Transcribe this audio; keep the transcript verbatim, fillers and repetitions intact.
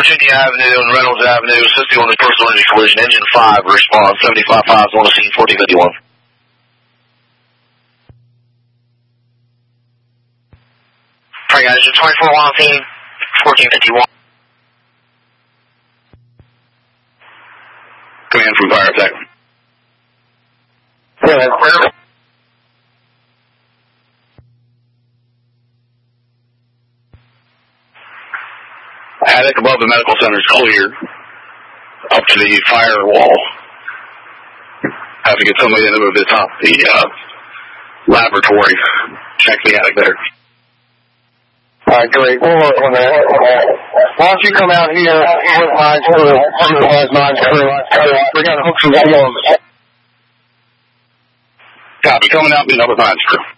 Virginia Avenue and Reynolds Avenue, assisting on the personal injury collision. Engine five, response, seventy-five five on the scene, fourteen fifty-one. Alright guys, engine twenty-four on scene, fourteen fifty-one. Command from fire attack. Yeah, clear. Attic above the medical center is clear. Up to the firewall. Have to get somebody in to move to the top of the uh, laboratory. Check the attic there. Alright, great. We'll work on that. Why don't you come out here with mine crew? Supervise mine crew. We got to hook some forms. Copy. Coming out, being up with mine crew.